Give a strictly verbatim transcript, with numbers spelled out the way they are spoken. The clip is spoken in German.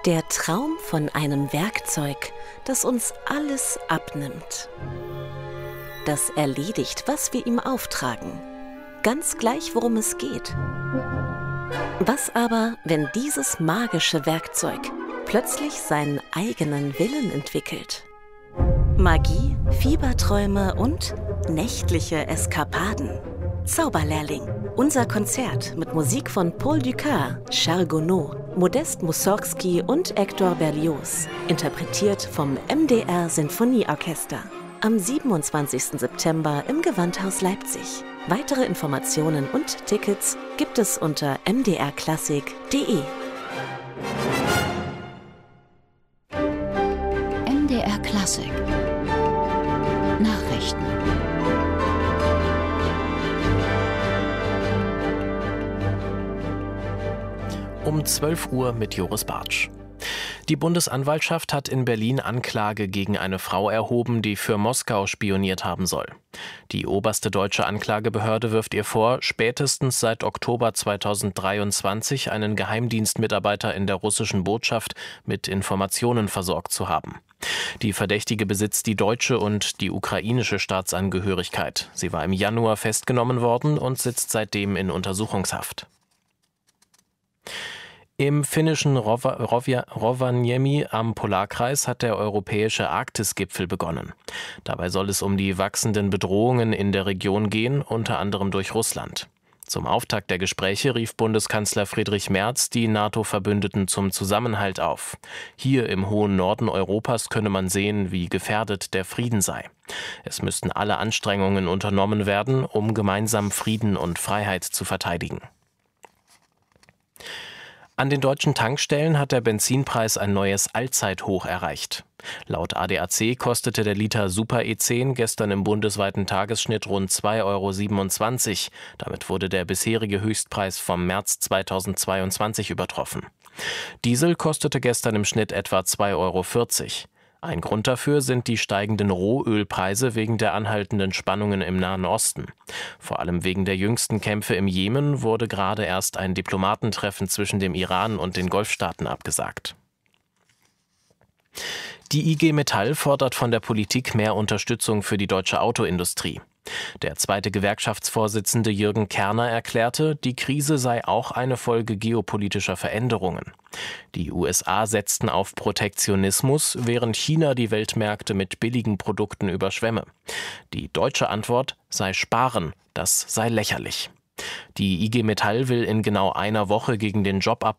Der Traum von einem Werkzeug, das uns alles abnimmt. Das erledigt, was wir ihm auftragen. Ganz gleich, worum es geht. Was aber, wenn dieses magische Werkzeug plötzlich seinen eigenen Willen entwickelt? Magie, Fieberträume und nächtliche Eskapaden. Zauberlehrling. Unser Konzert mit Musik von Paul Dukas, Charles Gounod, Modest Mussorgsky und Hector Berlioz. Interpretiert vom M D R Sinfonieorchester. Am siebenundzwanzigsten September im Gewandhaus Leipzig. Weitere Informationen und Tickets gibt es unter m d r klassik punkt d e. M D R Klassik Nachrichten. Um zwölf Uhr mit Joris Bartsch. Die Bundesanwaltschaft hat in Berlin Anklage gegen eine Frau erhoben, die für Moskau spioniert haben soll. Die oberste deutsche Anklagebehörde wirft ihr vor, spätestens seit Oktober zweitausenddreiundzwanzig einen Geheimdienstmitarbeiter in der russischen Botschaft mit Informationen versorgt zu haben. Die Verdächtige besitzt die deutsche und die ukrainische Staatsangehörigkeit. Sie war im Januar festgenommen worden und sitzt seitdem in Untersuchungshaft. Im finnischen Rova- Rovia- Rovaniemi am Polarkreis hat der europäische Arktisgipfel begonnen. Dabei soll es um die wachsenden Bedrohungen in der Region gehen, unter anderem durch Russland. Zum Auftakt der Gespräche rief Bundeskanzler Friedrich Merz die NATO-Verbündeten zum Zusammenhalt auf. Hier im hohen Norden Europas könne man sehen, wie gefährdet der Frieden sei. Es müssten alle Anstrengungen unternommen werden, um gemeinsam Frieden und Freiheit zu verteidigen. An den deutschen Tankstellen hat der Benzinpreis ein neues Allzeithoch erreicht. Laut A D A C kostete der Liter Super E zehn gestern im bundesweiten Tagesschnitt rund zwei Euro siebenundzwanzig. Damit wurde der bisherige Höchstpreis vom März zweitausendzweiundzwanzig übertroffen. Diesel kostete gestern im Schnitt etwa zwei Euro vierzig. Ein Grund dafür sind die steigenden Rohölpreise wegen der anhaltenden Spannungen im Nahen Osten. Vor allem wegen der jüngsten Kämpfe im Jemen wurde gerade erst ein Diplomatentreffen zwischen dem Iran und den Golfstaaten abgesagt. Die I G Metall fordert von der Politik mehr Unterstützung für die deutsche Autoindustrie. Der zweite Gewerkschaftsvorsitzende Jürgen Kerner erklärte, die Krise sei auch eine Folge geopolitischer Veränderungen. Die U S A setzten auf Protektionismus, während China die Weltmärkte mit billigen Produkten überschwemme. Die deutsche Antwort sei Sparen, das sei lächerlich. Die I G Metall will in genau einer Woche gegen den Jobab-